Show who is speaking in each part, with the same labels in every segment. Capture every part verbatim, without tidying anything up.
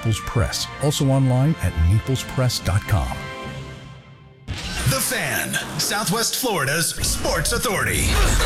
Speaker 1: Naples Press. Also online at naples press dot com.
Speaker 2: The Fan, Southwest Florida's sports authority.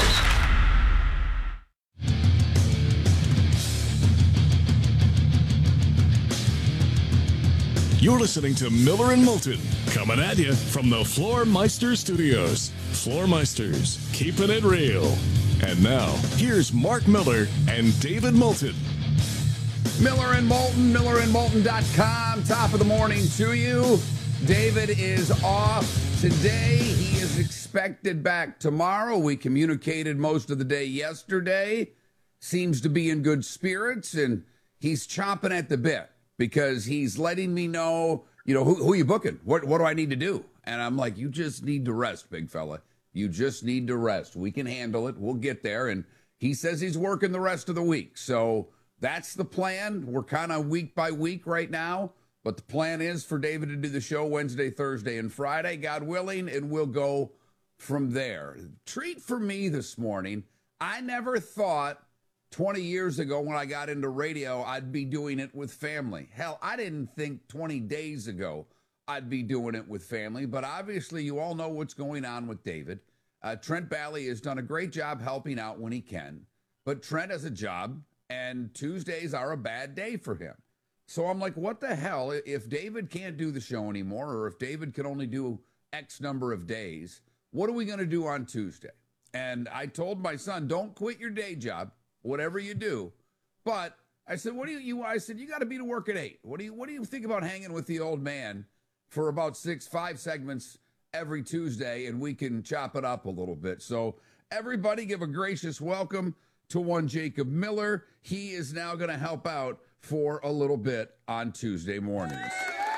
Speaker 3: You're listening to Miller and Moulton, coming at you from the Floor Meister Studios. Floor Meisters, keeping it real. And now, here's Mark Miller and David Moulton.
Speaker 4: Miller and Moulton, miller and moulton dot com. Top of the morning to you. David is off today. He is expected back tomorrow. We communicated most of the day yesterday. Seems to be in good spirits, and he's chomping at the bit because he's letting me know, you know, who, who are you booking? What, what do I need to do? And I'm like, you just need to rest, big fella. You just need to rest. We can handle it. We'll get there. And he says he's working the rest of the week. So that's the plan. We're kind of week by week right now. But the plan is for David to do the show Wednesday, Thursday, and Friday, God willing, and we'll go from there. Treat for me this morning. I never thought twenty years ago when I got into radio, I'd be doing it with family. Hell, I didn't think twenty days ago I'd be doing it with family. But obviously, you all know what's going on with David. Uh, Trent Bally has done a great job helping out when he can. But Trent has a job, and Tuesdays are a bad day for him. So I'm like, what the hell? If David can't do the show anymore, or if David can only do X number of days, what are we going to do on Tuesday? And I told my son, don't quit your day job, whatever you do. But I said, what do you, you I said, you got to be to work at eight. What do you, what do you think about hanging with the old man for about six, five segments every Tuesday, and we can chop it up a little bit? So everybody give a gracious welcome to one Jacob Miller. He is now going to help out for a little bit on Tuesday mornings.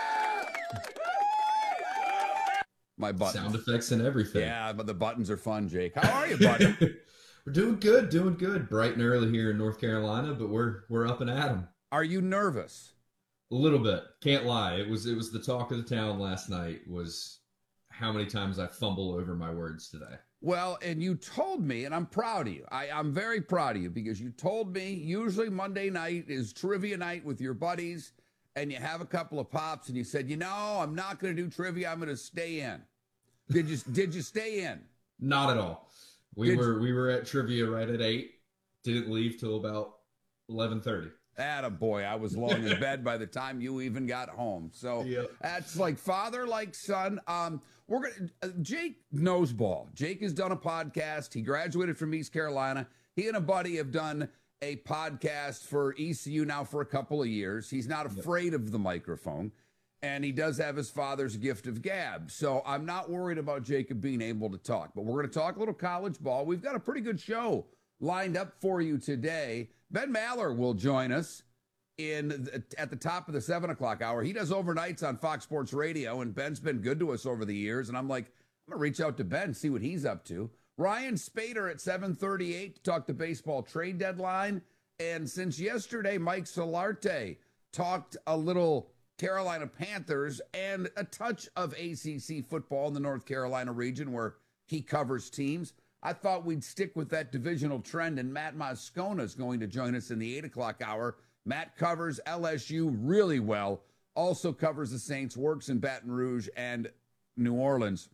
Speaker 4: My buttons.
Speaker 5: Sound effects and everything.
Speaker 4: Yeah, but the buttons are fun, Jake. How are you, buddy?
Speaker 5: We're doing good, doing good. Bright and early here in North Carolina, but we're we're up and at 'em.
Speaker 4: Are you nervous?
Speaker 5: A little bit. Can't lie. It was it was the talk of the town last night was how many times I fumble over my words today.
Speaker 4: Well, and you told me, and I'm proud of you. I, I'm very proud of you because you told me usually Monday night is trivia night with your buddies, and you have a couple of pops, and you said, you know, I'm not going to do trivia. I'm going to stay in. Did you Did you stay in?
Speaker 5: Not at all. We
Speaker 4: Did
Speaker 5: were
Speaker 4: you?
Speaker 5: we were at trivia right at eight. Didn't leave till about eleven thirty.
Speaker 4: Attaboy, I was long in bed by the time you even got home. So
Speaker 5: Yep.
Speaker 4: That's like father, like son. Um, we're gonna. Uh, Jake knows ball. Jake has done a podcast. He graduated from East Carolina. He and a buddy have done a podcast for E C U now for a couple of years. He's not afraid of the microphone, and he does have his father's gift of gab. So I'm not worried about Jacob being able to talk. But we're going to talk a little college ball. We've got a pretty good show lined up for you today. Ben Maller will join us in the, at the top of the seven o'clock hour. He does overnights on Fox Sports Radio, and Ben's been good to us over the years. And I'm like, I'm going to reach out to Ben, see what he's up to. Ryan Spader at seven thirty-eight to talk the baseball trade deadline. And since yesterday, Mike Solarte talked a little Carolina Panthers and a touch of A C C football in the North Carolina region where he covers teams, I thought we'd stick with that divisional trend, and Matt Moscona is going to join us in the eight o'clock hour. Matt covers L S U really well, also covers the Saints, works in Baton Rouge and New Orleans.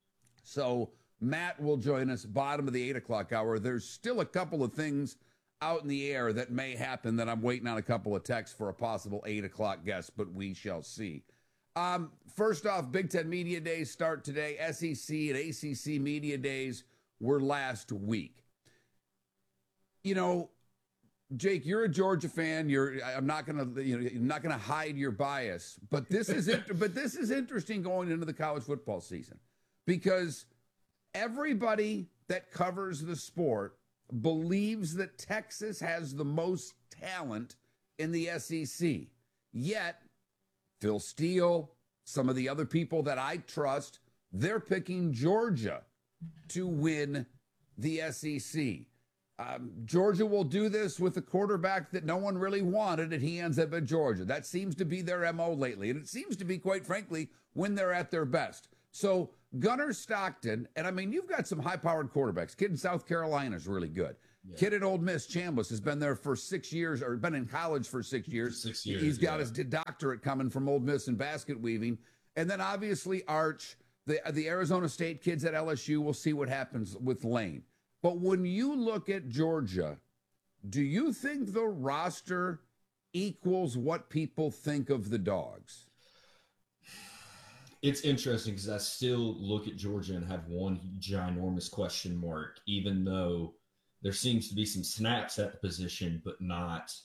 Speaker 4: So Matt will join us bottom of the eight o'clock hour. There's still a couple of things out in the air that may happen that I'm waiting on a couple of texts for a possible eight o'clock guest, but we shall see. Um, first off, Big Ten Media Days start today. S E C and A C C Media Days were last week. You know, Jake, you're a Georgia fan. You're I'm not gonna you know I'm not gonna hide your bias, but this is it. But this is interesting going into the college football season because everybody that covers the sport believes that Texas has the most talent in the S E C. Yet, Phil Steele, some of the other people that I trust, they're picking Georgia to win the S E C. Um, Georgia will do this with a quarterback that no one really wanted, and he ends up at Georgia. That seems to be their M O lately, and it seems to be, quite frankly, when they're at their best. So Gunnar Stockton, and I mean, you've got some high-powered quarterbacks. Kid in South Carolina is really good.
Speaker 5: Yeah.
Speaker 4: Kid at Old Miss, Chambliss, has been there for six years, or been in college for six years.
Speaker 5: Six years.
Speaker 4: He's got
Speaker 5: yeah.
Speaker 4: his doctorate coming from Old Miss in basket weaving. And then obviously Arch, the, the Arizona State kids at L S U, we'll see what happens with Lane. But when you look at Georgia, do you think the roster equals what people think of the Dogs?
Speaker 5: It's interesting because I still look at Georgia and have one ginormous question mark, even though there seems to be some snaps at the position, but not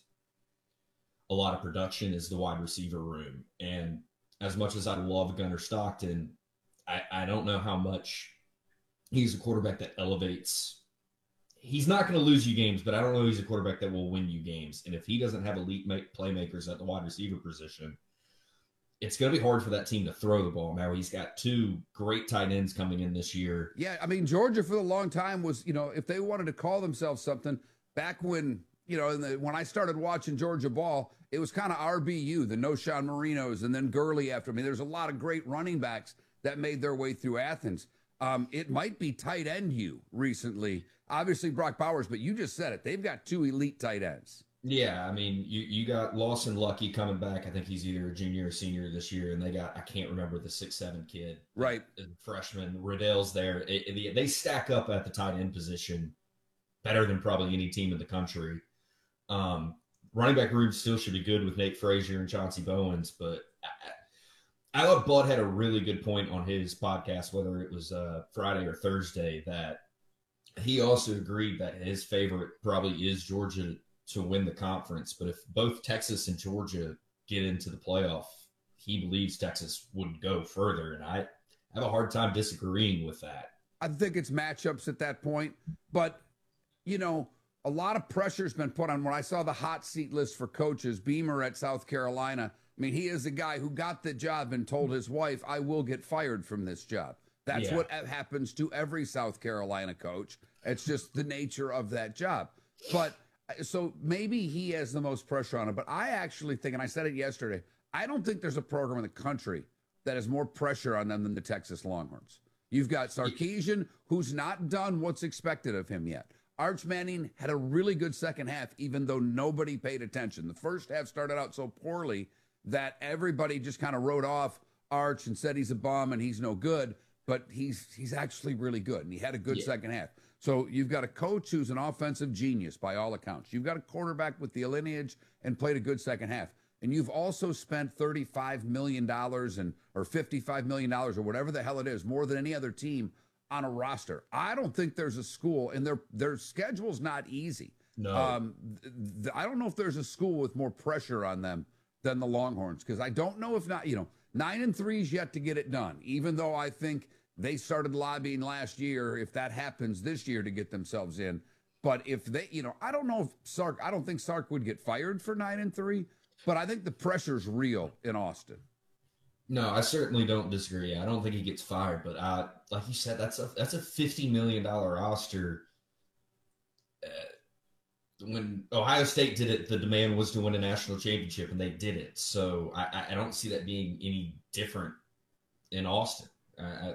Speaker 5: a lot of production is the wide receiver room. And as much as I love Gunnar Stockton, I, I don't know how much he's a quarterback that elevates. He's not going to lose you games, but I don't know he's a quarterback that will win you games. And if he doesn't have elite make playmakers at the wide receiver position, it's going to be hard for that team to throw the ball. Now he's got two great tight ends coming in this year.
Speaker 4: Yeah, I mean, Georgia for a long time was, you know, if they wanted to call themselves something, back when, you know, in the, when I started watching Georgia ball, it was kind of R B U, the Noshawn Marinos, and then Gurley after me. There's a lot of great running backs that made their way through Athens. Um, it might be tight end you recently. Obviously, Brock Bowers, but you just said it. They've got two elite tight ends.
Speaker 5: Yeah, I mean, you, you got Lawson Lucky coming back. I think he's either a junior or senior this year, and they got, I can't remember the six seven kid.
Speaker 4: Right.
Speaker 5: Freshman. Riddell's there. It, it, they stack up at the tight end position better than probably any team in the country. Um, running back room still should be good with Nate Frazier and Chauncey Bowens, but I, I thought Bud had a really good point on his podcast, whether it was uh, Friday or Thursday, that he also agreed that his favorite probably is Georgia to win the conference. But if both Texas and Georgia get into the playoff, he believes Texas would go further. And I have a hard time disagreeing with that.
Speaker 4: I think it's matchups at that point. But, you know, a lot of pressure's been put on. When I saw the hot seat list for coaches, Beamer at South Carolina, I mean, he is a guy who got the job and told his wife, I will get fired from this job. That's
Speaker 5: Yeah.
Speaker 4: what happens to every South Carolina coach. It's just the nature of that job. But so maybe he has the most pressure on him. But I actually think, and I said it yesterday, I don't think there's a program in the country that has more pressure on them than the Texas Longhorns. You've got Sarkisian, who's not done what's expected of him yet. Arch Manning had a really good second half, even though nobody paid attention. The first half started out so poorly that everybody just kind of wrote off Arch and said he's a bum and he's no good, but he's he's actually really good, and he had a good
Speaker 5: Yeah.
Speaker 4: second half. So you've got a coach who's an offensive genius by all accounts. You've got a quarterback with the lineage and played a good second half. And you've also spent thirty-five million dollars and or fifty-five million dollars or whatever the hell it is, more than any other team on a roster. I don't think there's a school, and their their schedule's not easy.
Speaker 5: No.
Speaker 4: Um, th- th- I don't know if there's a school with more pressure on them than the Longhorns, because I don't know if not, you know, nine and three is yet to get it done, even though I think they started lobbying last year, if that happens this year, to get themselves in. But if they, you know, I don't know if Sark, I don't think Sark would get fired for nine and three, but I think the pressure's real in Austin.
Speaker 5: No, I certainly don't disagree. I don't think he gets fired, but I, like you said, that's a that's a fifty million dollar roster. Uh, when Ohio State did it, the demand was to win a national championship, and they did it. So I, I don't see that being any different in Austin. I, I,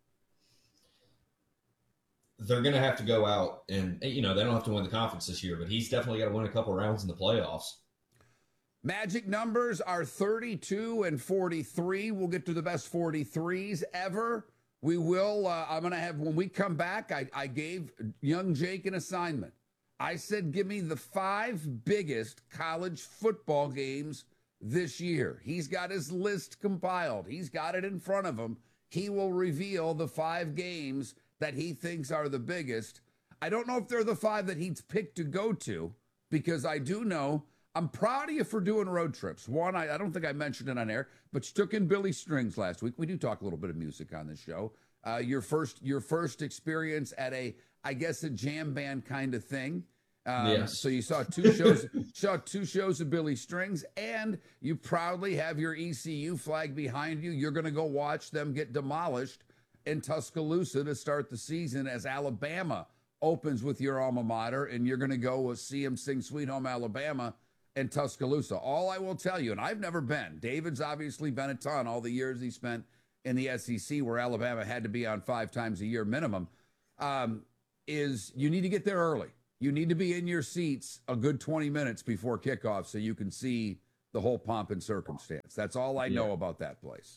Speaker 5: they're going to have to go out and, you know, they don't have to win the conference this year, but he's definitely got to win a couple rounds in the playoffs.
Speaker 4: Magic numbers are thirty-two and forty-three. We'll get to the best forty-threes ever. We will. Uh, I'm going to have, when we come back, I, I gave young Jake an assignment. I said, give me the five biggest college football games this year. He's got his list compiled. He's got it in front of him. He will reveal the five games that he thinks are the biggest. I don't know if they're the five that he's picked to go to, because I do know I'm proud of you for doing road trips. One, I, I don't think I mentioned it on air, but you took in Billy Strings last week. We do talk a little bit of music on this show. Uh, your first your first experience at a, I guess, a jam band kind of thing. Um,
Speaker 5: Yes.
Speaker 4: So you saw two shows, saw two shows of Billy Strings, and you proudly have your E C U flag behind you. You're going to go watch them get demolished in Tuscaloosa to start the season as Alabama opens with your alma mater, and you're going to go see them sing Sweet Home Alabama in Tuscaloosa. All I will tell you, and I've never been, David's obviously been a ton all the years he spent in the S E C, where Alabama had to be on five times a year minimum, um, is you need to get there early. you need to be in your seats a good twenty minutes before kickoff so you can see the whole pomp and circumstance. That's all I know
Speaker 5: yeah.
Speaker 4: about that place.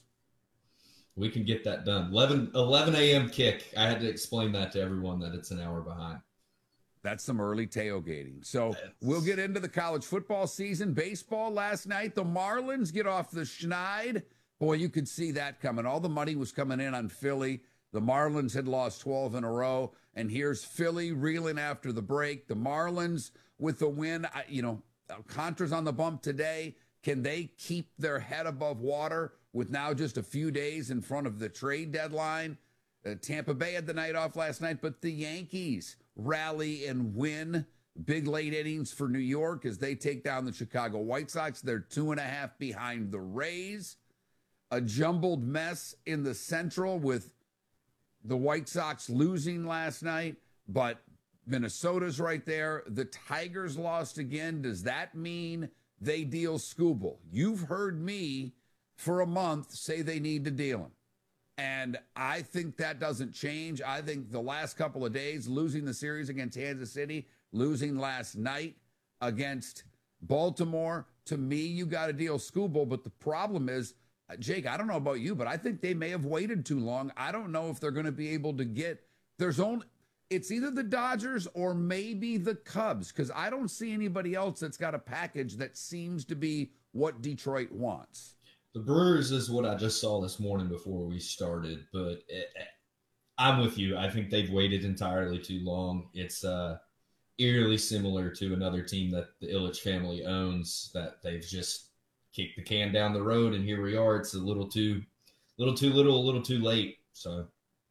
Speaker 5: We can get that done. eleven a.m. kick. I had to explain that to everyone that it's an hour behind.
Speaker 4: That's some early tailgating. So That's... we'll get into the college football season. Baseball last night, the Marlins get off the schneid. Boy, you could see that coming. All the money was coming in on Philly. The Marlins had lost twelve in a row. And here's Philly reeling after the break. The Marlins with the win. I, you know, Contra's on the bump today. Can they keep their head above water with now just a few days in front of the trade deadline? Uh, Tampa Bay had the night off last night, but the Yankees rally and win. Big late innings for New York as they take down the Chicago White Sox. They're two and a half behind the Rays. A jumbled mess in the Central with the White Sox losing last night, but Minnesota's right there. The Tigers lost again. Does that mean they deal Skubal? You've heard me for a month say they need to deal him. And I think that doesn't change. I think the last couple of days, losing the series against Kansas City, losing last night against Baltimore, to me, you got to deal Skubal. But the problem is, Jake, I don't know about you, but I think they may have waited too long. I don't know if they're going to be able to get, there's only, it's either the Dodgers or maybe the Cubs, because I don't see anybody else that's got a package that seems to be what Detroit wants.
Speaker 5: The Brewers is what I just saw this morning before we started, but it, I'm with you. I think they've waited entirely too long. It's uh, eerily similar to another team that the Ilitch family owns that they've just kicked the can down the road, and here we are. It's a little too, little too little, a little too late. So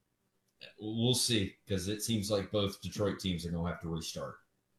Speaker 5: we'll see, because it seems like both Detroit teams are going to have to restart.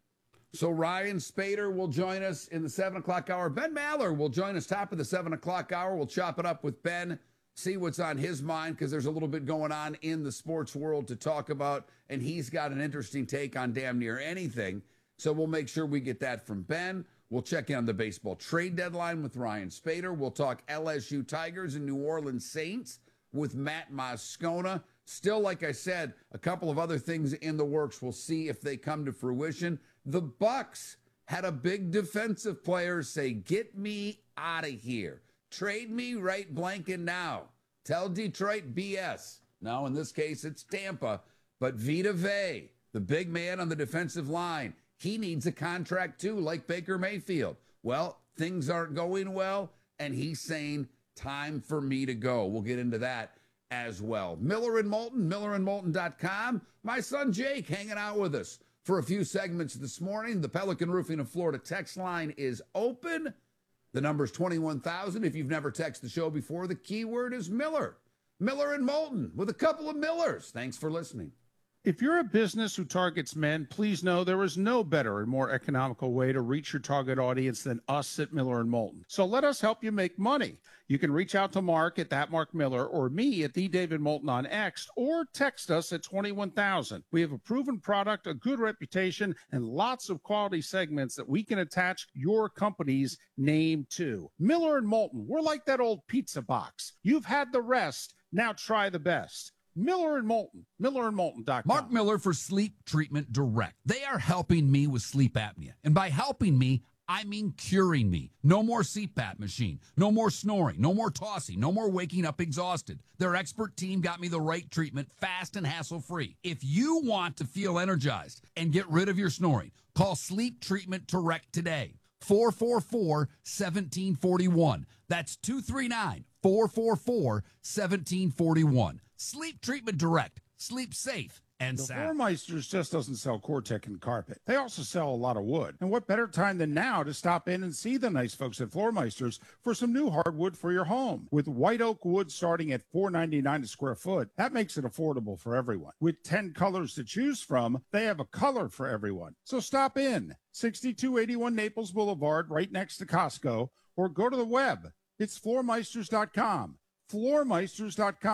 Speaker 4: So Ryan Spader will join us in the seven o'clock hour. Ben Maller will join us top of the seven o'clock hour. We'll chop it up with Ben, see what's on his mind, because there's a little bit going on in the sports world to talk about, and he's got an interesting take on damn near anything. So we'll make sure we get that from Ben. We'll check in on the baseball trade deadline with Ryan Spader. We'll talk L S U Tigers and New Orleans Saints with Matt Moscona. Still, like I said, a couple of other things in the works. We'll see if they come to fruition. The Bucks had a big defensive player say, get me out of here. Trade me right blanking now. Tell Detroit B S. Now, in this case, it's Tampa. But Vita Vea, the big man on the defensive line, he needs a contract too, like Baker Mayfield. Well, things aren't going well, and he's saying, time for me to go. We'll get into that as well. Miller and Moulton, miller and moulton dot com. My son Jake hanging out with us for a few segments this morning. The Pelican Roofing of Florida text line is open. The number is twenty-one thousand. If you've never texted the show before, the keyword is Miller. Miller and Moulton with a couple of Millers. Thanks for listening.
Speaker 6: If you're a business who targets men, please know there is no better and more economical way to reach your target audience than us at Miller and Moulton. So let us help you make money. You can reach out to Mark at that Mark Miller or me at the David Moulton on X, or text us at twenty-one thousand. We have a proven product, a good reputation, and lots of quality segments that we can attach your company's name to. Miller and Moulton, we're like that old pizza box. You've had the rest. Now try the best. Miller and Moulton, miller and moulton dot com.
Speaker 7: Mark Miller for Sleep Treatment Direct. They are helping me with sleep apnea. And by helping me, I mean curing me. No more C PAP machine. No more snoring. No more tossing. No more waking up exhausted. Their expert team got me the right treatment, fast and hassle-free. If you want to feel energized and get rid of your snoring, call Sleep Treatment Direct today. four four four, one seven four one. That's two three nine, four four four, one seven four one. Sleep Treatment Direct. Sleep safe and
Speaker 6: the
Speaker 7: sound.
Speaker 6: Floormeisters just doesn't sell Cortec and carpet. They also sell a lot of wood. And what better time than now to stop in and see the nice folks at Floormeisters for some new hardwood for your home. With white oak wood starting at four ninety-nine a square foot, that makes it affordable for everyone. With ten colors to choose from, they have a color for everyone. So stop in. sixty-two eighty-one Naples Boulevard, right next to Costco, or go to the web. It's floormeisters dot com. floormeisters dot com.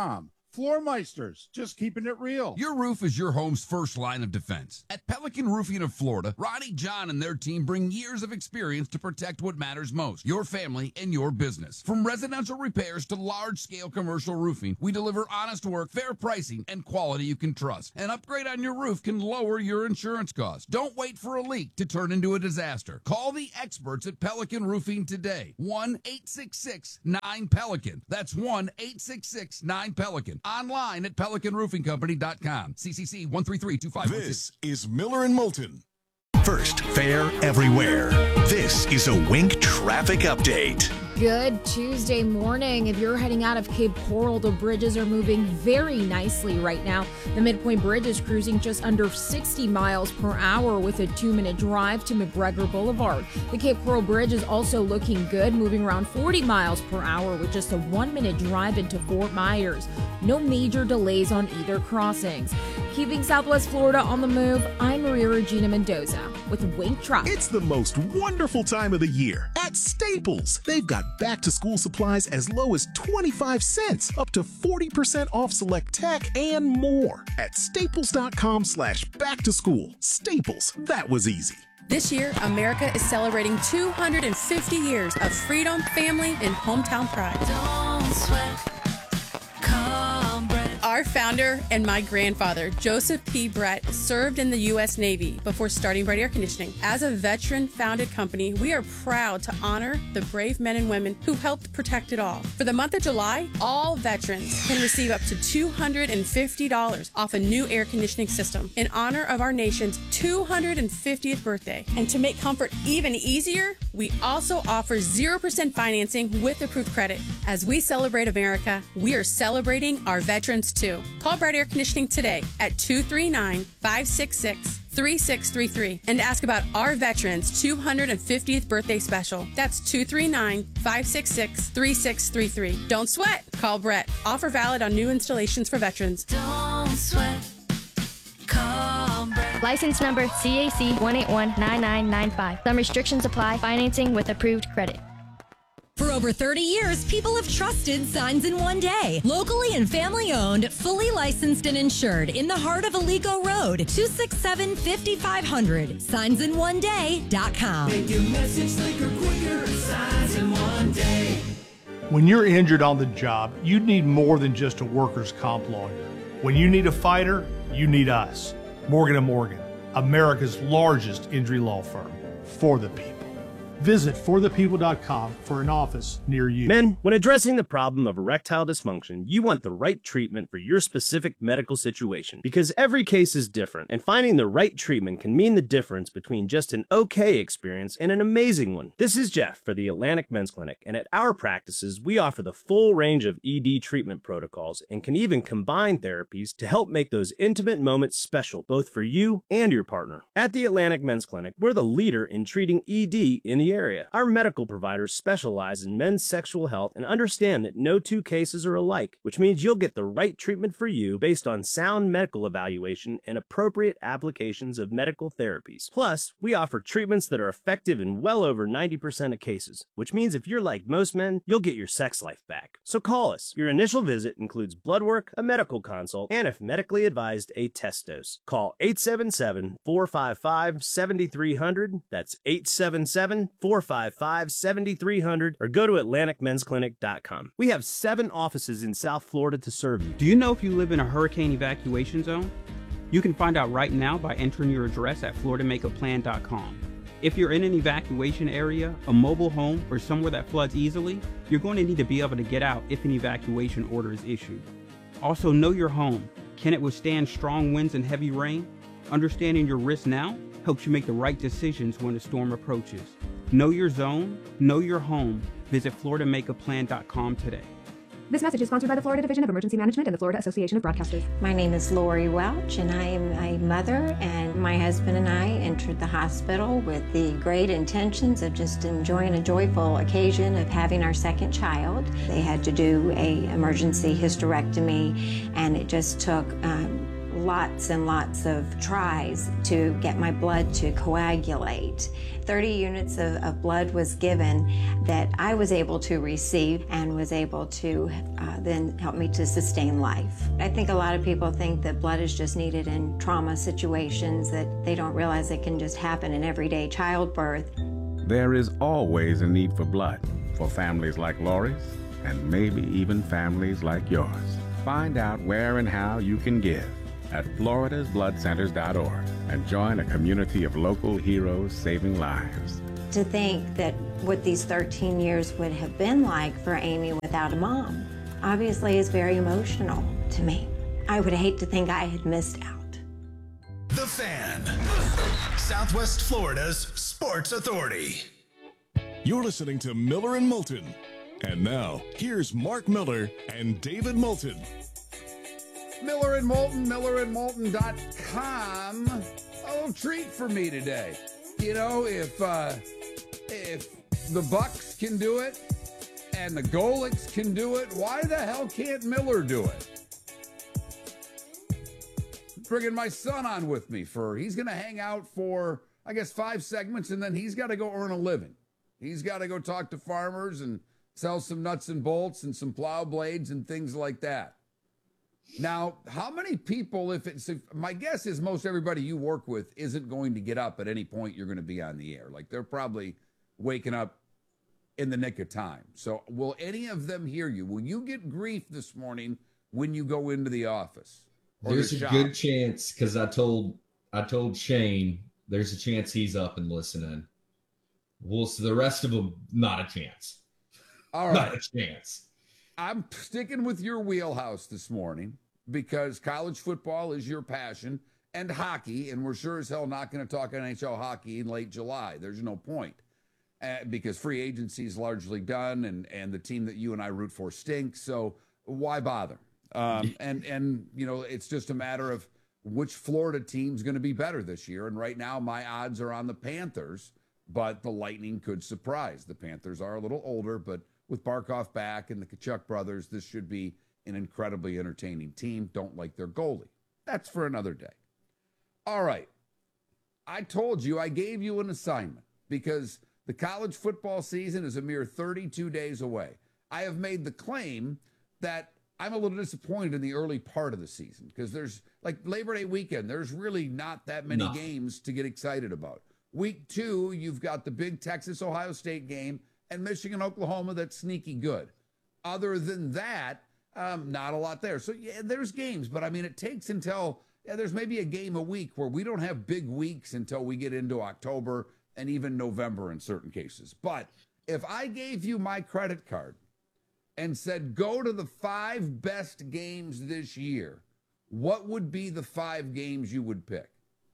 Speaker 6: Floormeisters, just keeping it real.
Speaker 7: Your roof is your home's first line of defense. At Pelican Roofing of Florida, Ronnie John and their team bring years of experience to protect what matters most, your family and your business. From residential repairs to large-scale commercial roofing, we deliver honest work, fair pricing, and quality you can trust. An upgrade on your roof can lower your insurance costs. Don't wait for a leak to turn into a disaster. Call the experts at Pelican Roofing today. one eight six six nine Pelican. That's one eight six six nine Pelican. Online at pelican roofing company dot com. C C C one three three two five one six.
Speaker 3: This is Miller and Moulton.
Speaker 2: First, fair everywhere. This is a Wink traffic update.
Speaker 8: Good Tuesday morning. If you're heading out of Cape Coral, the bridges are moving very nicely right now. The Midpoint Bridge is cruising just under sixty miles per hour with a two-minute drive to McGregor Boulevard. The Cape Coral Bridge is also looking good, moving around forty miles per hour with just a one-minute drive into Fort Myers. No major delays on either crossings. Keeping Southwest Florida on the move, I'm Maria Regina Mendoza with Wink Traffic.
Speaker 9: It's the most wonderful time of the year at Staples. They've got back-to-school supplies as low as twenty-five cents, up to forty percent off select tech, and more at staples.com slash back-to-school. Staples, that was easy.
Speaker 10: This year, America is celebrating two hundred fifty years of freedom, family, and hometown pride. Don't sweat. Our founder and my grandfather, Joseph P. Brett, served in the U S Navy before starting Brett Air Conditioning. As a veteran-founded company, we are proud to honor the brave men and women who helped protect it all. For the month of July, all veterans can receive up to two hundred fifty dollars off a new air conditioning system in honor of our nation's two hundred fiftieth birthday. And to make comfort even easier, we also offer zero percent financing with approved credit. As we celebrate America, we are celebrating our veterans too. Call Brett Air Conditioning today at two three nine, five six six, three six three three and ask about our veterans' two hundred fiftieth birthday special. That's two three nine, five six six, three six three three. Don't sweat. Call Brett. Offer valid on new installations for veterans. Don't sweat.
Speaker 11: Call Brett. License number C A C one eight one nine nine nine five. Some restrictions apply. Financing with approved credit.
Speaker 12: For over thirty years, people have trusted Signs in One Day. Locally and family owned, fully licensed and insured in the heart of Alico Road, two six seven, five five zero zero. signs in one day dot com.
Speaker 13: Make your message slicker, quicker, Signs in One Day.
Speaker 14: When you're injured on the job, you need more than just a workers' comp lawyer. When you need a fighter, you need us. Morgan and Morgan, America's largest injury law firm. For the people. Visit for the people dot com for an office near you.
Speaker 15: Men, when addressing the problem of erectile dysfunction, you want the right treatment for your specific medical situation because every case is different, and finding the right treatment can mean the difference between just an okay experience and an amazing one. This is Jeff for the Atlantic Men's Clinic, and at our practices, we offer the full range of E D treatment protocols and can even combine therapies to help make those intimate moments special, both for you and your partner. At the Atlantic Men's Clinic, we're the leader in treating E D in the area. Our medical providers specialize in men's sexual health and understand that no two cases are alike, which means you'll get the right treatment for you based on sound medical evaluation and appropriate applications of medical therapies. Plus, we offer treatments that are effective in well over ninety percent of cases, which means if you're like most men, you'll get your sex life back. So call us. Your initial visit includes blood work, a medical consult, and if medically advised, a test dose. Call eight seven seven, four five five, seven three zero zero. That's eight seven seven, four five five, seven three zero zero or go to atlantic men's clinic dot com. We have seven offices in South Florida to serve you.
Speaker 16: Do you know if you live in a hurricane evacuation zone? You can find out right now by entering your address at florida make a plan dot com. If you're in an evacuation area, a mobile home, or somewhere that floods easily, you're going to need to be able to get out if an evacuation order is issued. Also, know your home. Can it withstand strong winds and heavy rain? Understanding your risk now helps you make the right decisions when a storm approaches. Know your zone, know your home. Visit florida make a plan dot com today.
Speaker 17: This message is sponsored by the Florida Division of Emergency Management and the Florida Association of Broadcasters.
Speaker 18: My name is Lori Welch, and I am a mother, and my husband and I entered the hospital with the great intentions of just enjoying a joyful occasion of having our second child. They had to do a emergency hysterectomy, and it just took um, lots and lots of tries to get my blood to coagulate. thirty units of, of blood was given that I was able to receive and was able to uh, then help me to sustain life. I think a lot of people think that blood is just needed in trauma situations, that they don't realize it can just happen in everyday childbirth.
Speaker 19: There is always a need for blood for families like Lori's and maybe even families like yours. Find out where and how you can give at floridas blood centers dot org and join a community of local heroes saving lives.
Speaker 18: To think that what these thirteen years would have been like for Amy without a mom obviously is very emotional to me. I would hate to think I had missed out.
Speaker 2: The Fan, Southwest Florida's sports authority.
Speaker 3: You're listening to Miller and Moulton. And now, here's Mark Miller and David Moulton.
Speaker 4: Miller and Moulton, miller and moulton dot com. A little treat for me today. You know, if uh, if the Bucks can do it and the Golics can do it, why the hell can't Miller do it? Bringing my son on with me for, he's going to hang out for, I guess, five segments, and then he's got to go earn a living. He's got to go talk to farmers and sell some nuts and bolts and some plow blades and things like that. Now, how many people, if it's, if, my guess is most everybody you work with isn't going to get up at any point you're going to be on the air. Like, they're probably waking up in the nick of time. So will any of them hear you? Will you get grief this morning when you go into the office?
Speaker 5: There's a good chance, because I told I told Shane there's a chance he's up and listening. Well, so the rest of them, not a chance.
Speaker 4: All right.
Speaker 5: Not a chance.
Speaker 4: I'm sticking with your wheelhouse this morning because college football is your passion and hockey, and we're sure as hell not going to talk N H L hockey in late July. There's no point uh, because free agency is largely done, and, and the team that you and I root for stinks, so why bother? Um, and, and, you know, it's just a matter of which Florida team's going to be better this year, and right now my odds are on the Panthers, but the Lightning could surprise. The Panthers are a little older, but with Barkov back and the Kachuk brothers, this should be an incredibly entertaining team. Don't like their goalie. That's for another day. All right. I told you, I gave you an assignment because the college football season is a mere thirty-two days away. I have made the claim that I'm a little disappointed in the early part of the season because there's, like, Labor Day weekend, there's really not that many
Speaker 5: No.
Speaker 4: games to get excited about. Week two, you've got the big Texas-Ohio State game and Michigan-Oklahoma that's sneaky good. Other than that, um, not a lot there. So, yeah, there's games, but, I mean, it takes until yeah, there's maybe a game a week where we don't have big weeks until we get into October and even November in certain cases. But if I gave you my credit card and said, go to the five best games this year, what would be the five games you would pick?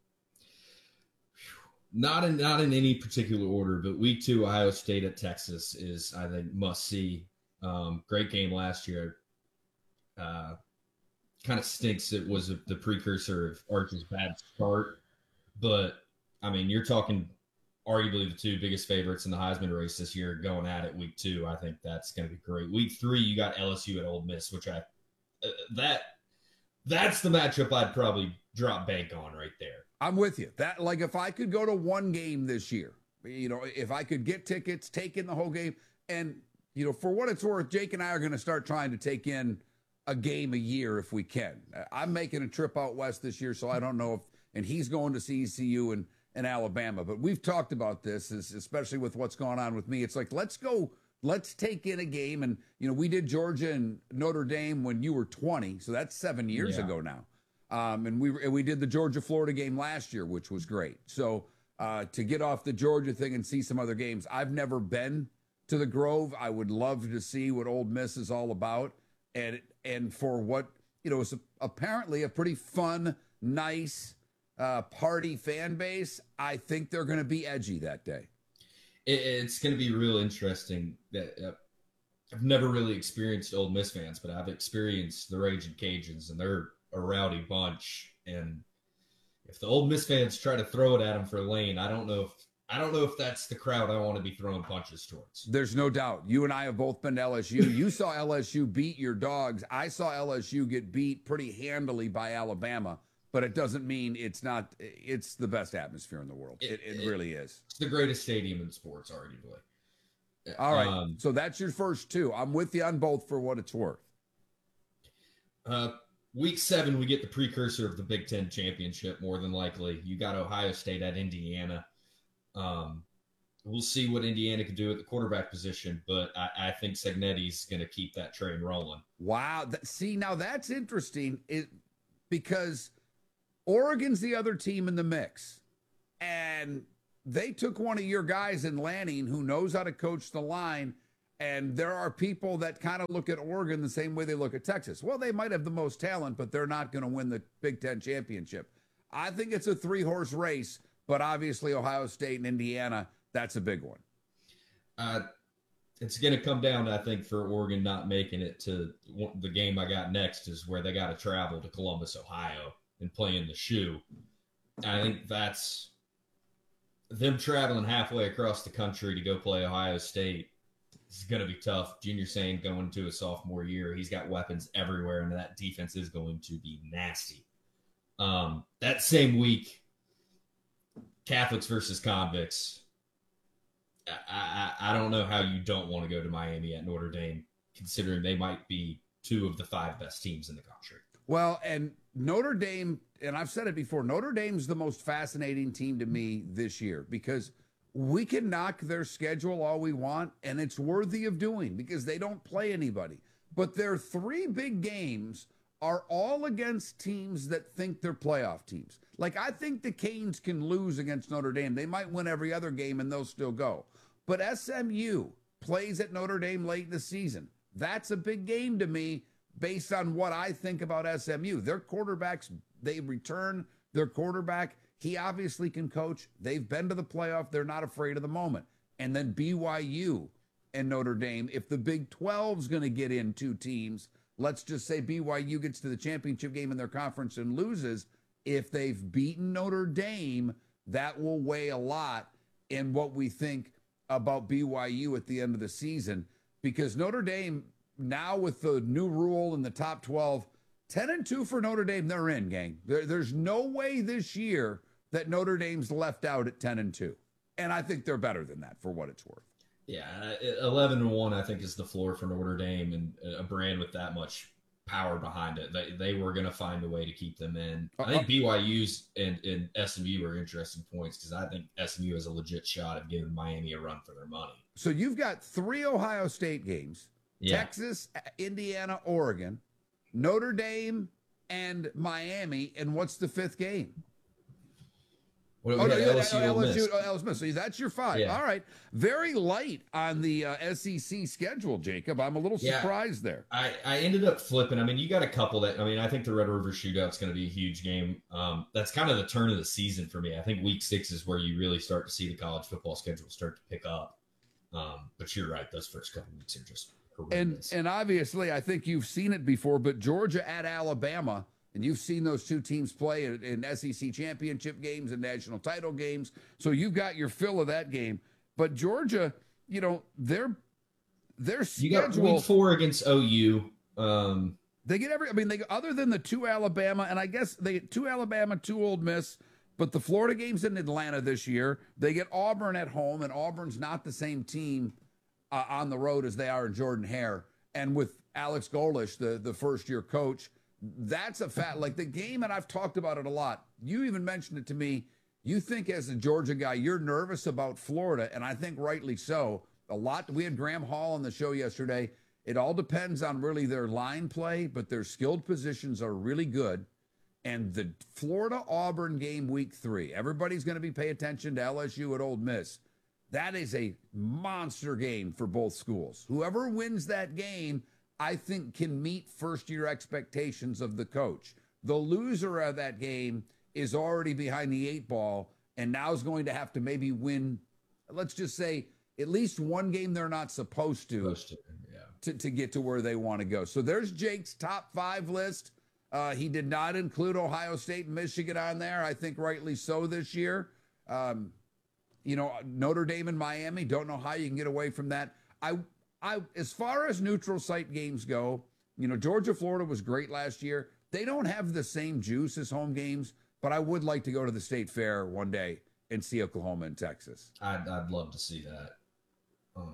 Speaker 5: Not in not in any particular order, but week two, Ohio State at Texas is, I think, must see. Um, great game last year. Uh, kind of stinks. It was a, the precursor of Archie's bad start, but I mean, you're talking arguably the two biggest favorites in the Heisman race this year going at it week two. I think that's going to be great. Week three, you got L S U at Ole Miss, which I uh, that that's the matchup I'd probably drop bank on right there.
Speaker 4: I'm with you. That, like, if I could go to one game this year, you know, if I could get tickets, take in the whole game, and, you know, for what it's worth, Jake and I are going to start trying to take in a game a year if we can. I'm making a trip out west this year, so I don't know if, and he's going to see E C U and, and Alabama, but we've talked about this, especially with what's going on with me. It's like, let's go, let's take in a game. And, you know, we did Georgia and Notre Dame when you were twenty, so that's seven years
Speaker 5: Yeah.
Speaker 4: ago now. Um, and we and we did the Georgia-Florida game last year, which was great. So uh, to get off the Georgia thing and see some other games, I've never been to the Grove. I would love to see what Ole Miss is all about, and and for what, you know, is apparently a pretty fun, nice uh, party fan base. I think they're going to be edgy that day.
Speaker 5: It, it's going to be real interesting. That uh, I've never really experienced Ole Miss fans, but I've experienced the Raging Cajuns, and they're a rowdy bunch, and if the Ole Miss fans try to throw it at them for a lane, I don't know if I don't know if that's the crowd I want to be throwing punches towards.
Speaker 4: There's no doubt. You and I have both been to L S U. You saw L S U beat your dogs. I saw L S U get beat pretty handily by Alabama, but it doesn't mean it's not. It's the best atmosphere in the world. It, it, it really is.
Speaker 5: It's the greatest stadium in sports, arguably.
Speaker 4: All right,
Speaker 5: Um,
Speaker 4: so that's your first two. I'm with you on both for what it's worth.
Speaker 5: Uh, week seven, we get the precursor of the Big Ten championship, more than likely. You got Ohio State at Indiana. Um, we'll see what Indiana can do at the quarterback position, but I, I think Segnetti's going to keep that train rolling.
Speaker 4: Wow. That, see, now that's interesting it, because Oregon's the other team in the mix. And they took one of your guys in Lanning who knows how to coach the line. And there are people that kind of look at Oregon the same way they look at Texas. Well, they might have the most talent, but they're not going to win the Big Ten championship. I think it's a three-horse race, but obviously Ohio State and Indiana, that's a big one.
Speaker 5: Uh, it's going to come down, I think, for Oregon not making it to the game I got next is where they got to travel to Columbus, Ohio, and play in the shoe. I think that's them traveling halfway across the country to go play Ohio State. It's going to be tough. Junior Saint going to a sophomore year. He's got weapons everywhere, and that defense is going to be nasty. Um, that same week, Catholics versus convicts. I, I, I don't know how you don't want to go to Miami at Notre Dame, considering they might be two of the five best teams in the country.
Speaker 4: Well, and Notre Dame, and I've said it before, Notre Dame's the most fascinating team to me this year because we can knock their schedule all we want, and it's worthy of doing because they don't play anybody. But their three big games are all against teams that think they're playoff teams. Like, I think the Canes can lose against Notre Dame. They might win every other game, and they'll still go. But S M U plays at Notre Dame late in the season. That's a big game to me based on what I think about S M U. Their quarterbacks, they return their quarterback. He obviously can coach. They've been to the playoff. They're not afraid of the moment. And then B Y U and Notre Dame. If the Big twelve's going to get in two teams, let's just say B Y U gets to the championship game in their conference and loses. If they've beaten Notre Dame, that will weigh a lot in what we think about B Y U at the end of the season. Because Notre Dame, now with the new rule in the top twelve, ten and two for Notre Dame, they're in, gang. There, there's no way this year that Notre Dame's left out at ten and two. And I think they're better than that for what it's worth.
Speaker 5: Yeah, eleven and one I think is the floor for Notre Dame, and a brand with that much power behind it. They they were going to find a way to keep them in. I think B Y U's and, and S M U are interesting points because I think S M U has a legit shot at giving Miami a run for their money.
Speaker 4: So you've got three Ohio State games,
Speaker 5: Yeah.
Speaker 4: Texas, Indiana, Oregon, Notre Dame, and Miami. And what's the fifth game?
Speaker 5: Well,
Speaker 4: Oh,
Speaker 5: we
Speaker 4: no,
Speaker 5: got
Speaker 4: yeah,
Speaker 5: L S U, Ole
Speaker 4: L S U,
Speaker 5: Miss.
Speaker 4: oh, L S U. So that's your five.
Speaker 5: Yeah.
Speaker 4: All right. Very light on the uh, S E C schedule, Jacob. I'm a little
Speaker 5: Yeah.
Speaker 4: surprised there.
Speaker 5: I, I ended up flipping. I mean, you got a couple that, I mean, I think the Red River Shootout's going to be a huge game. Um, that's kind of the turn of the season for me. I think week six is where you really start to see the college football schedule start to pick up. Um, but you're right. Those first couple weeks are just horrendous.
Speaker 4: And and obviously, I think you've seen it before, but Georgia at Alabama, and you've seen those two teams play in, in S E C championship games and national title games. So you've got your fill of that game. But Georgia, you know, their their
Speaker 5: You got
Speaker 4: schedule.
Speaker 5: week four against O U. Um,
Speaker 4: They get every. I mean, they other than the two Alabama, and I guess they get two Alabama, two Ole Miss. But the Florida game's in Atlanta this year. They get Auburn at home, and Auburn's not the same team uh, on the road as they are in Jordan Hare. And with Alex Golesh, the the first year coach, that's a fact. Like the game, and I've talked about it a lot. You even mentioned it to me. You think as a Georgia guy, you're nervous about Florida, and I think rightly so. A lot. We had Graham Hall on the show yesterday. It all depends on really their line play, but their skilled positions are really good. And the Florida-Auburn game week three, everybody's going to be paying attention to L S U at Ole Miss. That is a monster game for both schools. Whoever wins that game, I think, can meet first-year expectations of the coach. The loser of that game is already behind the eight ball and now is going to have to maybe win, let's just say, at least one game they're not supposed to,
Speaker 5: supposed to, yeah.
Speaker 4: to, to get to where they want to go. So there's Jake's top five list. Uh, he did not include Ohio State and Michigan on there. I think rightly so this year. Um, you know, Notre Dame and Miami, don't know how you can get away from that. I, I, as far as neutral site games go, you know, Georgia, Florida was great last year. They don't have the same juice as home games, but I would like to go to the State Fair one day and see Oklahoma and Texas.
Speaker 5: I'd, I'd love to see that. Um,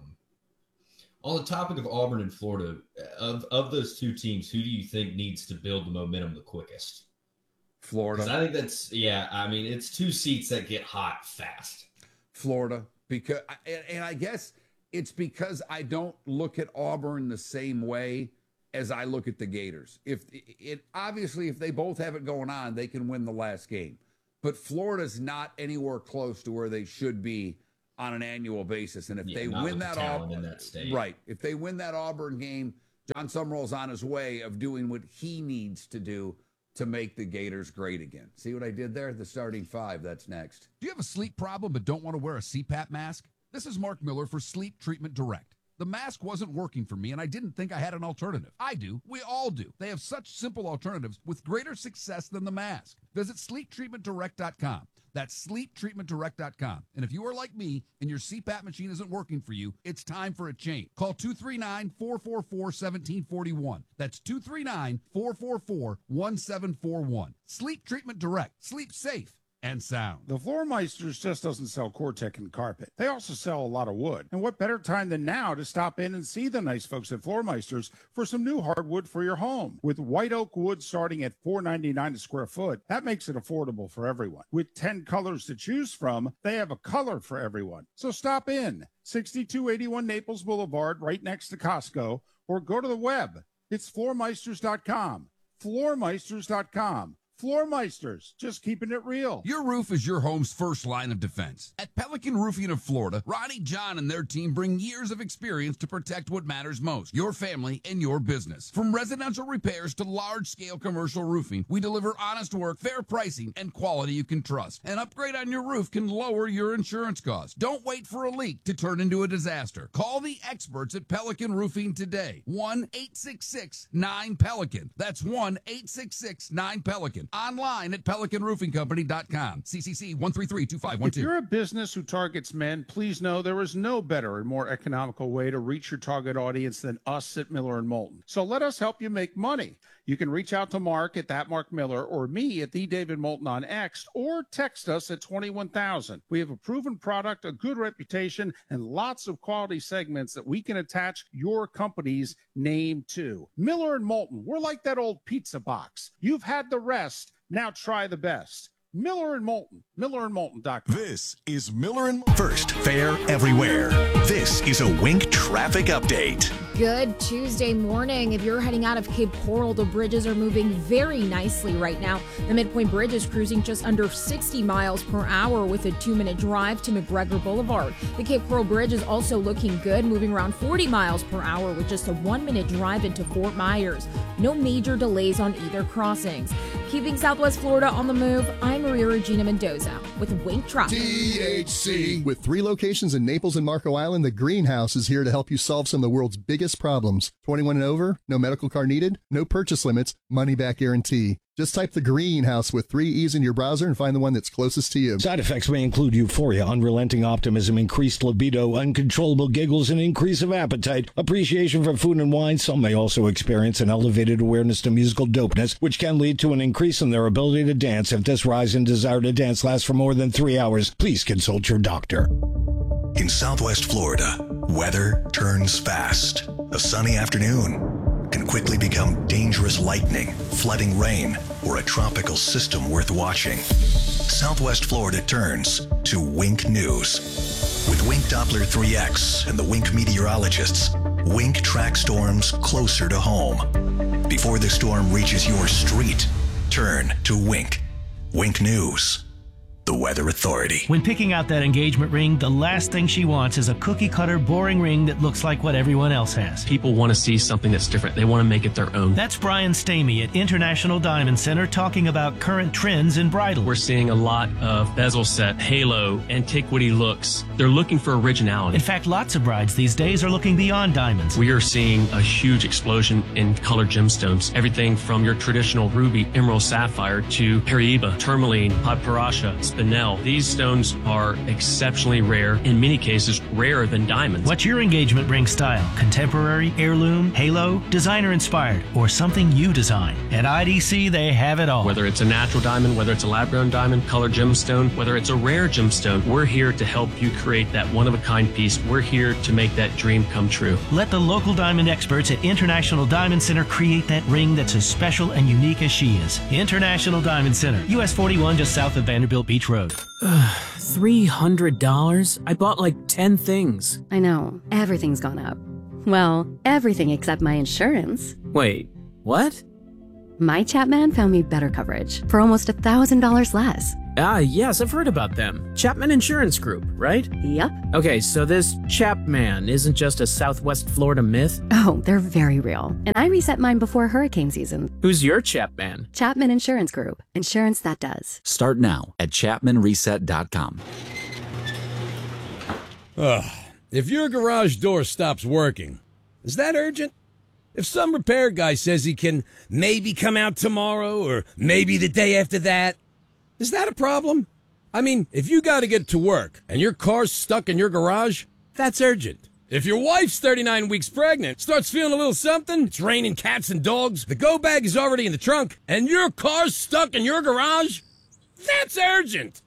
Speaker 5: on the topic of Auburn and Florida, of, of those two teams, who do you think needs to build the momentum the quickest?
Speaker 4: Florida.
Speaker 5: I think that's, yeah, I mean, it's two seats that get hot fast.
Speaker 4: Florida, because, and, and I guess it's because I don't look at Auburn the same way as I look at the Gators. If it obviously, if they both have it going on, they can win the last game. But Florida's not anywhere close to where they should be on an annual basis. And if
Speaker 5: Yeah,
Speaker 4: they
Speaker 5: not
Speaker 4: win
Speaker 5: with the
Speaker 4: that
Speaker 5: talent
Speaker 4: Auburn,
Speaker 5: in that state.
Speaker 4: right? If they win that Auburn game, John Summerall's on his way of doing what he needs to do to make the Gators great again. See what I did there? The starting five. That's next.
Speaker 7: Do you have a sleep problem but don't want to wear a C PAP mask? This is Mark Miller for Sleep Treatment Direct. The mask wasn't working for me, and I didn't think I had an alternative. I do. We all do. They have such simple alternatives with greater success than the mask. Visit sleep treatment direct dot com. That's sleep treatment direct dot com. And if you are like me and your C PAP machine isn't working for you, it's time for a change. Call two three nine, four four four, one seven four one. That's two three nine, four four four, one seven four one. Sleep Treatment Direct. Sleep safe and sound.
Speaker 6: The Floormeisters just doesn't sell Cortec and carpet. They also sell a lot of wood. And what better time than now to stop in and see the nice folks at Floormeisters for some new hardwood for your home. With white oak wood starting at four ninety-nine a square foot, that makes it affordable for everyone. With ten colors to choose from, they have a color for everyone. So stop in, sixty-two eighty-one Naples Boulevard, right next to Costco, or go to the web. It's floormeisters dot com. floormeisters dot com. Floormeisters, just keeping it real.
Speaker 7: Your roof is your home's first line of defense. At Pelican Roofing of Florida, Ronnie John and their team bring years of experience to protect what matters most, your family and your business. From residential repairs to large-scale commercial roofing, we deliver honest work, fair pricing, and quality you can trust. An upgrade on your roof can lower your insurance costs. Don't wait for a leak to turn into a disaster. Call the experts at Pelican Roofing today. one eight six six nine Pelican. That's one eight six six nine Pelican. Online at pelican roofing company dot com. C C C one three three two five one two.
Speaker 6: If you're a business who targets men, please know there is no better and more economical way to reach your target audience than us at Miller and Moulton. So let us help you make money. You can reach out to Mark at that Mark Miller or me at the David Moulton on X, or text us at twenty-one thousand. We have a proven product, a good reputation, and lots of quality segments that we can attach your company's name to. Miller and Moulton, we're like that old pizza box. You've had the rest. Now try the best. Miller and Moulton, miller and moulton dot com.
Speaker 2: This is Miller and First, fair everywhere. This is a Wink traffic update.
Speaker 8: Good Tuesday morning. If you're heading out of Cape Coral, the bridges are moving very nicely right now. The Midpoint Bridge is cruising just under sixty miles per hour with a two-minute drive to McGregor Boulevard. The Cape Coral Bridge is also looking good, moving around forty miles per hour with just a one-minute drive into Fort Myers. No major delays on either crossings. Keeping Southwest Florida on the move, I'm Maria Regina Mendoza with Wink Traffic.
Speaker 20: T H C. With three locations in Naples and Marco Island, the Greenhouse is here to help you solve some of the world's biggest problems. twenty-one and over, no medical card needed, no purchase limits, money back guarantee. Just type the Greenhouse with three E's in your browser and find the one that's closest to you.
Speaker 21: Side effects may include euphoria, unrelenting optimism, increased libido, uncontrollable giggles, and increase of appetite, appreciation for food and wine. Some may also experience an elevated awareness to musical dopeness, which can lead to an increase in their ability to dance. If this rise in desire to dance lasts for more than three hours, please consult your doctor.
Speaker 2: In Southwest Florida, weather turns fast. A sunny afternoon can quickly become dangerous lightning, flooding rain, or a tropical system worth watching. Southwest Florida turns to Wink News. With Wink Doppler three X and the Wink meteorologists, Wink tracks storms closer to home. Before the storm reaches your street, turn to Wink. Wink News, the Weather Authority.
Speaker 22: When picking out that engagement ring, the last thing she wants is a cookie-cutter, boring ring that looks like what everyone else has.
Speaker 23: People want to see something that's different. They want to make it their own.
Speaker 22: That's Brian Stamey at International Diamond Center talking about current trends in bridal.
Speaker 23: We're seeing a lot of bezel set, halo, antiquity looks. They're looking for originality.
Speaker 22: In fact, lots of brides these days are looking beyond diamonds.
Speaker 23: We are seeing a huge explosion in colored gemstones. Everything from your traditional ruby, emerald, sapphire to Paraíba, tourmaline, padparacha, spinel. These stones are exceptionally rare, in many cases rarer than diamonds.
Speaker 22: What's your engagement ring style? Contemporary, heirloom, halo, designer inspired, or something you design? At I D C, they have it all.
Speaker 23: Whether it's a natural diamond, whether it's a lab-grown diamond, colored gemstone, whether it's a rare gemstone, we're here to help you create that one-of-a-kind piece. We're here to make that dream come true.
Speaker 22: Let the local diamond experts at International Diamond Center create that ring that's as special and unique as she is. International Diamond Center, U S forty-one, just south of Vanderbilt Beach Road.
Speaker 1: three hundred dollars? I bought like ten things.
Speaker 9: I know. Everything's gone up. Well, everything except my insurance.
Speaker 1: Wait, what?
Speaker 9: My Chapman found me better coverage for almost a thousand dollars less.
Speaker 1: Ah, yes, I've heard about them. Chapman Insurance Group, right?
Speaker 9: Yep.
Speaker 1: Okay, so this Chapman isn't just a Southwest Florida myth?
Speaker 9: Oh, they're very real. And I reset mine before hurricane season.
Speaker 1: Who's your Chapman?
Speaker 9: Chapman Insurance Group. Insurance that does.
Speaker 10: Start now at chapman reset dot com.
Speaker 24: Ugh. If your garage door stops working, is that urgent? If some repair guy says he can maybe come out tomorrow or maybe the day after that, is that a problem? I mean, if you got to get to work and your car's stuck in your garage, that's urgent. If your wife's thirty-nine weeks pregnant, starts feeling a little something, it's raining cats and dogs, the go bag is already in the trunk, and your car's stuck in your garage, that's urgent.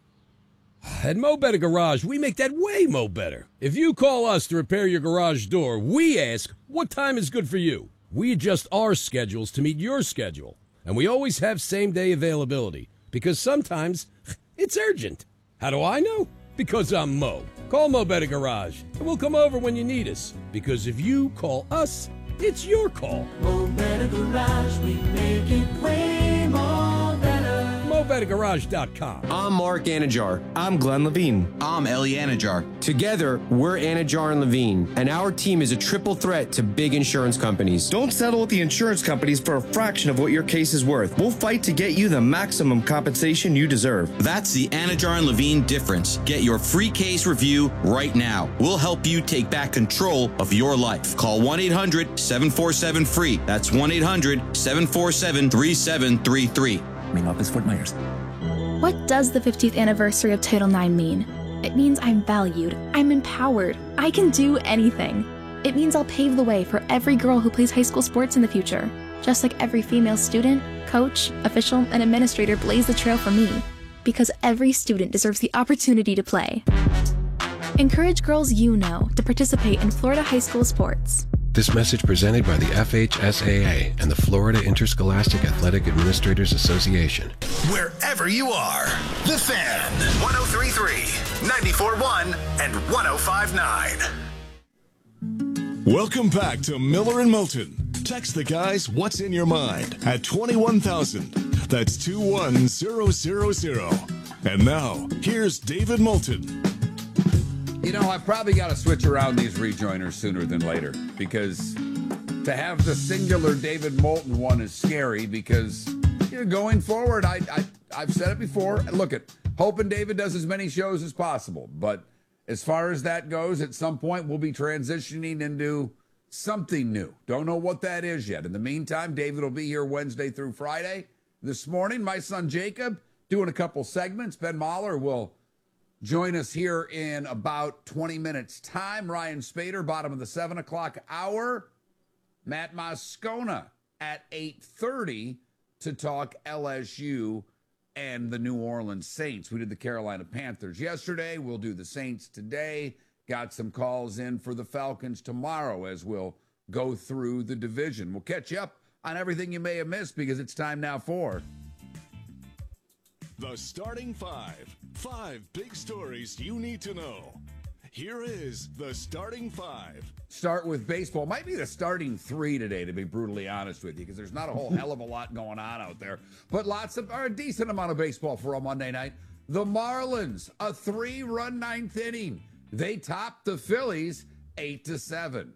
Speaker 24: At Mo Better Garage, we make that way mo better. If you call us to repair your garage door, we ask, what time is good for you? We adjust our schedules to meet your schedule. And we always have same-day availability, because sometimes it's urgent. How do I know? Because I'm Mo. Call Mo Better Garage, and we'll come over when you need us. Because if you call us, it's your call.
Speaker 13: Mo Better Garage, we make it way more better.
Speaker 24: mo better garage dot com.
Speaker 25: I'm Mark Anajar. I'm Glenn Levine. I'm Ellie Anajar. Together, we're Anajar and Levine, and our team is a triple threat to big insurance companies.
Speaker 26: Don't settle with the insurance companies for a fraction of what your case is worth. We'll fight to get you the maximum compensation you deserve.
Speaker 27: That's the Anajar and Levine difference. Get your free case review right now. We'll help you take back control of your life. Call one eight hundred seven four seven free. That's one eight hundred seven four seven three seven three three.
Speaker 10: Main office, Fort Myers.
Speaker 28: What does the fiftieth anniversary of Title nine mean? It means I'm valued, I'm empowered, I can do anything. It means I'll pave the way for every girl who plays high school sports in the future, just like every female student, coach, official, and administrator blaze the trail for me, because every student deserves the opportunity to play. Encourage girls you know to participate in Florida high school sports.
Speaker 29: This message presented by the F H S A A and the Florida Interscholastic Athletic Administrators Association.
Speaker 2: Wherever you are, The Fan, one oh three point three, ninety-four point one, and one oh five point nine.
Speaker 3: Welcome back to Miller and Moulton. Text the guys what's in your mind at twenty-one thousand. That's two one zero zero zero. And now, here's David Moulton.
Speaker 4: You know, I probably got to switch around these rejoiners sooner than later, because to have the singular David Moulton one is scary, because you know, going forward, I, I, I've said it before. Look, at hoping David does as many shows as possible. But as far as that goes, at some point, we'll be transitioning into something new. Don't know what that is yet. In the meantime, David will be here Wednesday through Friday. This morning, my son Jacob doing a couple segments. Ben Mahler will join us here in about twenty minutes time. Ryan Spader, bottom of the seven o'clock hour. Matt Moscona at eight thirty to talk L S U and the New Orleans Saints. We did the Carolina Panthers yesterday. We'll do the Saints today. Got some calls in for the Falcons tomorrow as we'll go through the division. We'll catch you up on everything you may have missed, because it's time now for
Speaker 3: The Starting Five. Five big stories you need to know. Here is the Starting Five.
Speaker 4: Start with baseball. Might be the starting three today, to be brutally honest with you, because there's not a whole hell of a lot going on out there. But lots of, or a decent amount of baseball for a Monday night. The Marlins, a three-run ninth inning. They topped the Phillies eight to seven.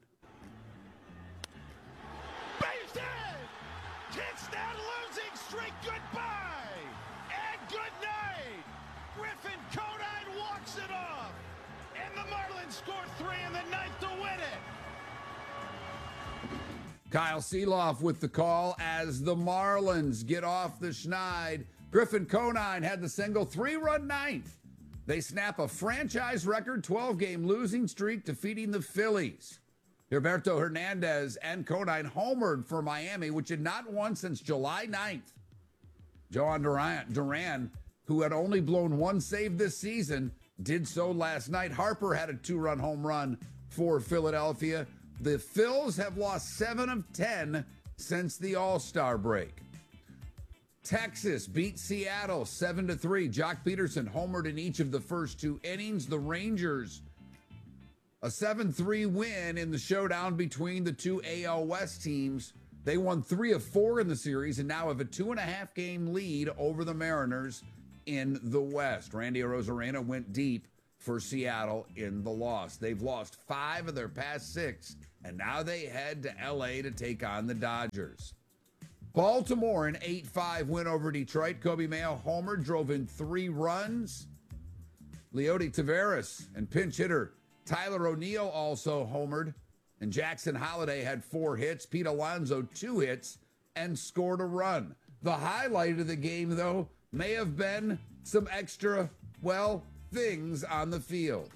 Speaker 4: Kyle Seeloff with the call as the Marlins get off the schneid. Griffin Conine had the single, three-run ninth. They snap a franchise record twelve-game losing streak, defeating the Phillies. Gilberto Hernandez and Conine homered for Miami, which had not won since July ninth. Joan Duran, Duran, who had only blown one save this season, did so last night. Harper had a two-run home run for Philadelphia. The Phils have lost seven of ten since the All-Star break. Texas beat Seattle seven to three. Jock Peterson homered in each of the first two innings. The Rangers, a seven three win in the showdown between the two A L West teams. They won three of four in the series and now have a two and a half game lead over the Mariners in the West. Randy Arozarena went deep for Seattle in the loss. They've lost five of their past six, and now they head to L A to take on the Dodgers. Baltimore, an eight five win over Detroit. Kobe Mayo homer, drove in three runs. Leody Taveras and pinch hitter Tyler O'Neill also homered. And Jackson Holiday had four hits. Pete Alonso, two hits, and scored a run. The highlight of the game, though, may have been some extra, well, things on the field.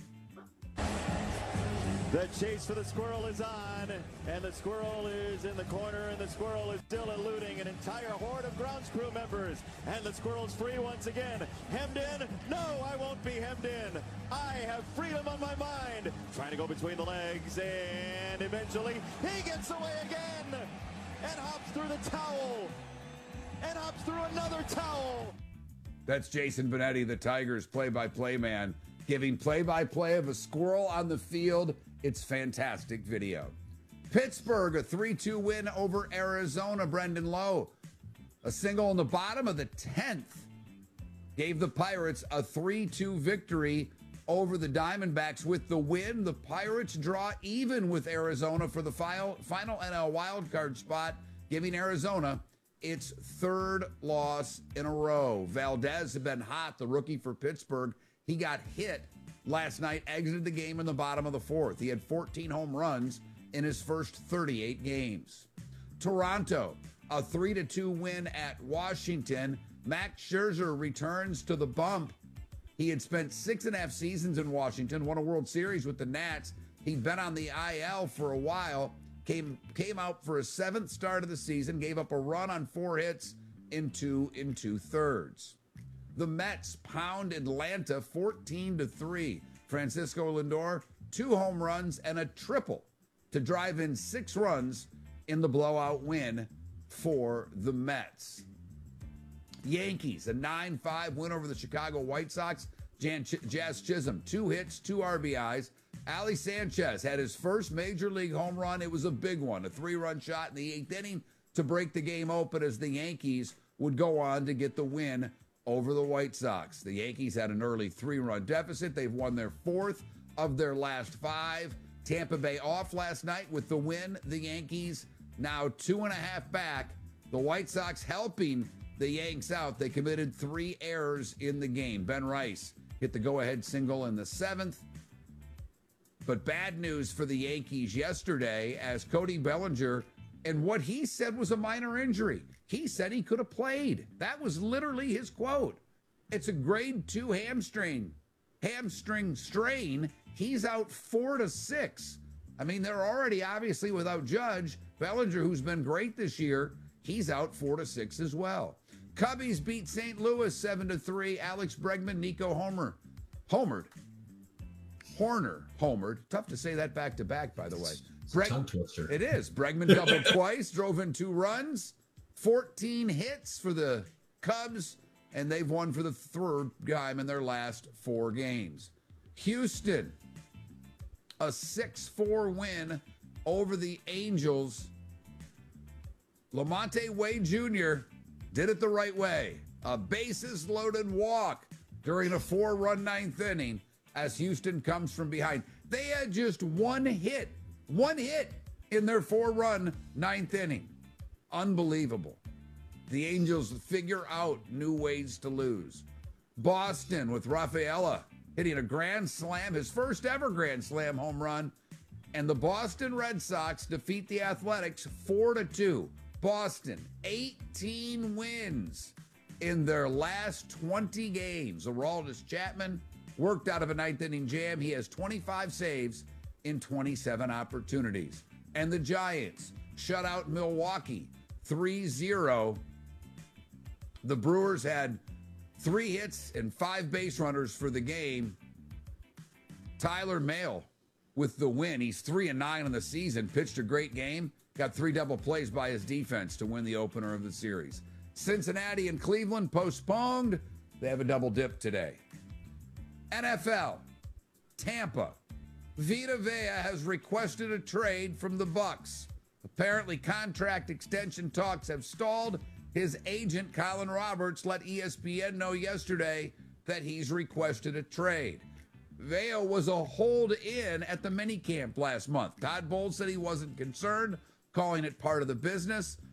Speaker 5: The chase for the squirrel is on, and the squirrel is in the corner, and the squirrel is still eluding an entire horde of grounds crew members. And the squirrel's free once again. Hemmed in? No, I won't be hemmed in. I have freedom on my mind. Trying to go between the legs, and eventually he gets away again and hops through the towel and hops through another towel.
Speaker 4: That's Jason Benetti, the Tigers play-by-play man, giving play-by-play of a squirrel on the field. It's fantastic video. Pittsburgh, a three two win over Arizona. Brendan Lowe, a single in the bottom of the tenth, gave the Pirates a three two victory over the Diamondbacks. With the win, the Pirates draw even with Arizona for the final, final N L wildcard spot, giving Arizona its third loss in a row. Valdez had been hot, the rookie for Pittsburgh. He got hit last night, exited the game in the bottom of the fourth. He had fourteen home runs in his first thirty-eight games. Toronto, a three to two win at Washington. Max Scherzer returns to the bump. He had spent six and a half seasons in Washington, won a World Series with the Nats. He'd been on the I L for a while, came came out for a seventh start of the season, gave up a run on four hits in two in two thirds. The Mets pound Atlanta fourteen to three. Francisco Lindor, two home runs and a triple to drive in six runs in the blowout win for the Mets. Yankees, a nine five win over the Chicago White Sox. Jan Ch- Jazz Chisholm, two hits, two R B Is. Ali Sanchez had his first major league home run. It was a big one, a three-run shot in the eighth inning to break the game open as the Yankees would go on to get the win over the White Sox. The Yankees had an early three-run deficit. They've won their fourth of their last five. Tampa Bay off last night with the win. The Yankees now two and a half back. The White Sox helping the Yanks out. They committed three errors in the game. Ben Rice hit the go-ahead single in the seventh. But bad news for the Yankees yesterday as Cody Bellinger, and what he said was a minor injury. He said he could have played. That was literally his quote. It's a grade two hamstring, hamstring strain. He's out four to six. I mean, they're already obviously without Judge. Bellinger, who's been great this year, he's out four to six as well. Cubbies beat Saint Louis seven to three. Alex Bregman, Nico Homer, homered. Horner homered. Tough to say that back to back, by the way. Breg-
Speaker 11: tongue twister.
Speaker 4: It is. Bregman doubled twice, drove in two runs, fourteen hits for the Cubs, and they've won for the third time in their last four games. Houston, a six four win over the Angels. Lamonte Wade Junior did it the right way. A bases loaded walk during a four-run ninth inning as Houston comes from behind. They had just one hit, one hit in their four-run ninth inning. Unbelievable. The Angels figure out new ways to lose. Boston with Rafaela hitting a grand slam, his first ever grand slam home run. And the Boston Red Sox defeat the Athletics four to two. Boston, eighteen wins in their last twenty games. Aroldis Chapman worked out of a ninth inning jam. He has twenty-five saves in twenty-seven opportunities. And the Giants shut out Milwaukee three zero. The Brewers had three hits and five base runners for the game. Tyler Mahle with the win. He's three and nine on the season. Pitched a great game. Got three double plays by his defense to win the opener of the series. Cincinnati and Cleveland postponed. They have a double dip today. N F L. Tampa. Vita Vea has requested a trade from the Bucs. Apparently, contract extension talks have stalled. His agent, Colin Roberts, let E S P N know yesterday that he's requested a trade. Vea was a hold-in at the minicamp last month. Todd Bowles said he wasn't concerned, calling it part of the business.